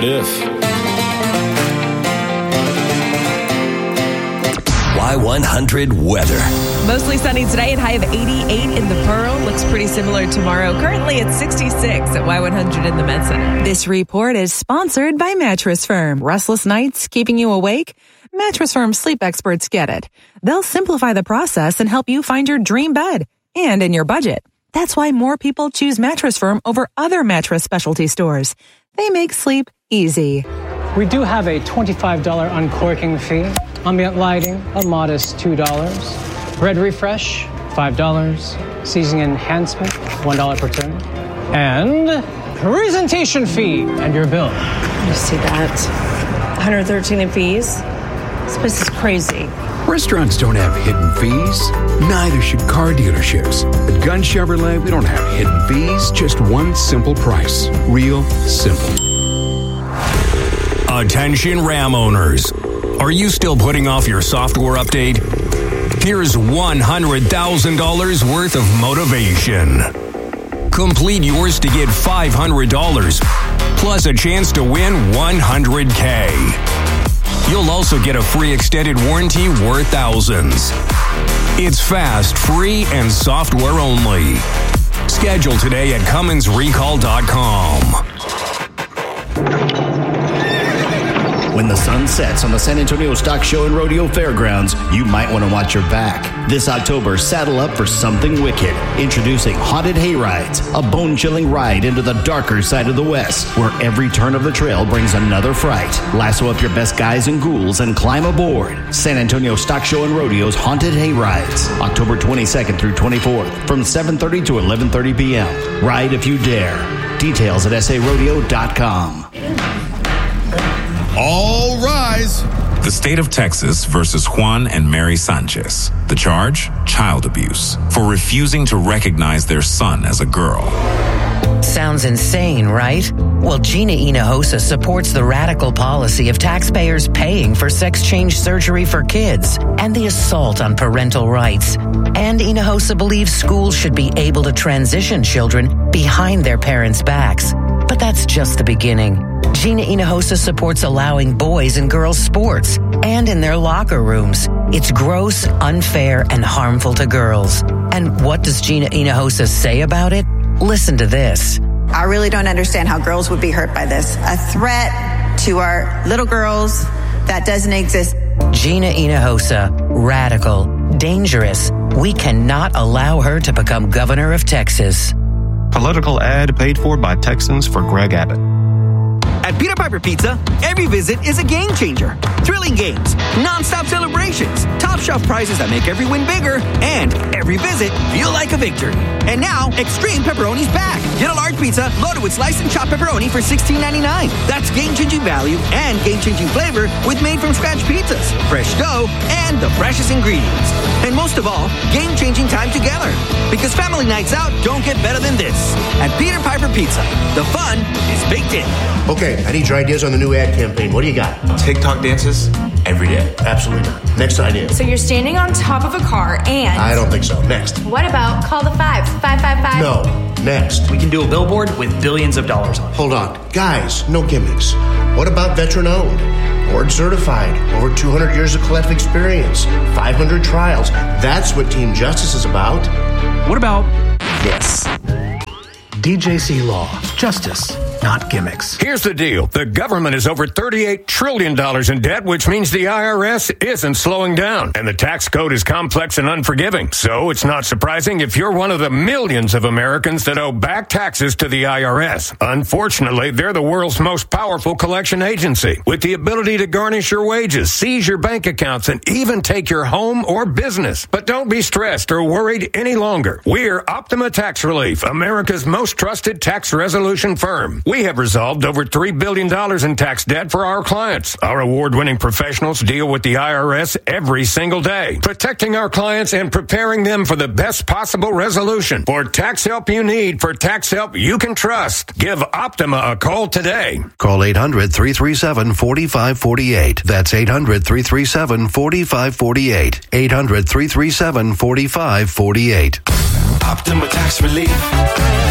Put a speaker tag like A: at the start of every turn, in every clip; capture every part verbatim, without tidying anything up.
A: if.
B: Y one hundred weather.
C: Mostly sunny today and high of eighty-eight in the Pearl. Looks pretty similar tomorrow. Currently at sixty-six at Y one hundred in the Med Center.
D: This report is sponsored by Mattress Firm. Restless nights keeping you awake? Mattress Firm sleep experts get it. They'll simplify the process and help you find your dream bed and in your budget. That's why more people choose Mattress Firm over other mattress specialty stores. They make sleep easy.
E: We do have a twenty-five dollars uncorking fee. Ambient lighting, a modest two dollars. Red refresh, five dollars. Seasoning enhancement, one dollar per turn. And presentation fee and your bill.
F: You see that? one hundred thirteen in fees? This place is crazy.
G: Restaurants don't have hidden fees. Neither should car dealerships. At Gun Chevrolet, we don't have hidden fees, just one simple price. Real simple.
H: Attention Ram owners. Are you still putting off your software update? Here's one hundred thousand dollars worth of motivation. Complete yours to get five hundred dollars, plus a chance to win one hundred thousand dollars. You'll also get a free extended warranty worth thousands. It's fast, free, and software only. Schedule today at Cummins Recall dot com.
I: When the sun sets on the San Antonio Stock Show and Rodeo Fairgrounds, you might want to watch your back. This October, saddle up for something wicked. Introducing Haunted Hayrides, a bone-chilling ride into the darker side of the West, where every turn of the trail brings another fright. Lasso up your best guys and ghouls and climb aboard. San Antonio Stock Show and Rodeo's Haunted Hayrides, October twenty-second through twenty-fourth, from seven thirty to eleven thirty p.m. Ride if you dare. Details at S A rodeo dot com.
J: All rise. The state of Texas versus Juan and Mary Sanchez. The charge? Child abuse for refusing to recognize their son as a girl.
K: Sounds insane, right? Well, Gina Hinojosa supports the radical policy of taxpayers paying for sex change surgery for kids and the assault on parental rights. And Hinojosa believes schools should be able to transition children behind their parents' backs. But that's just the beginning. Gina Hinojosa supports allowing boys and girls sports and in their locker rooms. It's gross, unfair, and harmful to girls. And what does Gina Hinojosa say about it? Listen to this.
L: I really don't understand how girls would be hurt by this. A threat to our little girls that doesn't exist.
K: Gina Hinojosa, radical, dangerous. We cannot allow her to become governor of Texas.
M: Political ad paid for by Texans for Greg Abbott.
N: At Peter Piper Pizza, every visit is a game changer. Thrilling games, non-stop celebrations, top shelf prizes that make every win bigger, and every visit feel like a victory. And now, Extreme Pepperoni's back. Get a large pizza loaded with sliced and chopped pepperoni for sixteen ninety-nine. That's game-changing value and game-changing flavor with made-from-scratch pizzas, fresh dough, and the freshest ingredients. And most of all, game-changing time together. Because family nights out don't get better than this. At Peter Piper Pizza, the fun is baked in.
O: Okay, I need your ideas on the new ad campaign. What do you got?
P: TikTok dances every day.
O: Absolutely not. Next idea.
Q: So you're standing on top of a car and...
O: I don't think so. Next.
Q: What about call the five? five five five?
O: No. Next.
P: We can do a billboard with billions of dollars on it.
O: Hold on. Guys, no gimmicks. What about veteran-owned? Board certified. Over two hundred years of collective experience. five hundred trials. That's what Team Justice is about.
P: What about this?
R: D J C Law. Justice, not gimmicks.
H: Here's the deal. The government is over thirty-eight trillion dollars in debt, which means the I R S isn't slowing down. And the tax code is complex and unforgiving. So it's not surprising if you're one of the millions of Americans that owe back taxes to the I R S. Unfortunately, they're the world's most powerful collection agency, with the ability to garnish your wages, seize your bank accounts, and even take your home or business. But don't be stressed or worried any longer. We're Optima Tax Relief, America's most trusted tax resolution firm. We have resolved over three billion dollars in tax debt for our clients. Our award-winning professionals deal with the I R S every single day, protecting our clients and preparing them for the best possible resolution. For tax help you need, for tax help you can trust, give Optima a call today.
S: Call eight hundred, three three seven, four five four eight. That's eight hundred, three three seven, four five four eight. eight hundred, three three seven, four five four eight.
B: Optima Tax Relief.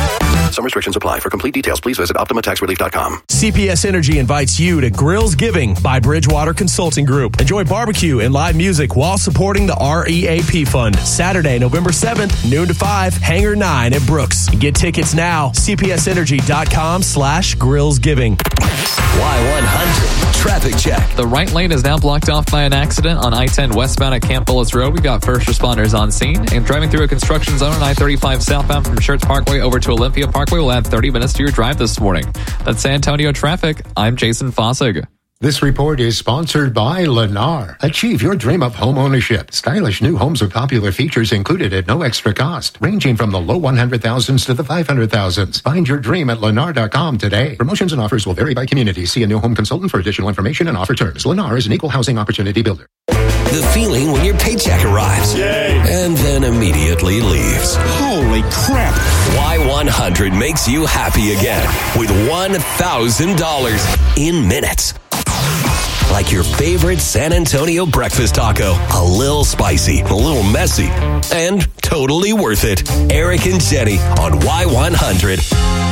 S: Some restrictions apply. For complete details, please visit Optima Tax Relief dot com.
A: C P S Energy invites you to Grills Giving by Bridgewater Consulting Group. Enjoy barbecue and live music while supporting the R E A P Fund. Saturday, November seventh, noon to five, Hangar nine at Brooks. Get tickets now. C P S energy dot com slash Grills Giving.
B: Y one hundred Traffic Check.
T: The right lane is now blocked off by an accident on I ten westbound at Camp Bullis Road. We got first responders on scene. And driving through a construction zone on I thirty-five southbound from Schertz Parkway over to Olympia Parkway will add thirty minutes to your drive this morning. That's San Antonio traffic. I'm Jason Fossig.
U: This report is sponsored by Lennar. Achieve your dream of home ownership. Stylish new homes with popular features included at no extra cost, ranging from the low one hundred thousands to the five hundred thousands. Find your dream at Lennar dot com today. Promotions and offers will vary by community. See a new home consultant for additional information and offer terms. Lennar is an equal housing opportunity builder.
B: The feeling when your paycheck arrives. Yay. And then immediately leaves.
V: Holy crap.
B: Y one hundred makes you happy again with one thousand dollars in minutes. Like your favorite San Antonio breakfast taco. A little spicy, a little messy, and totally worth it. Eric and Jenny on Y one hundred.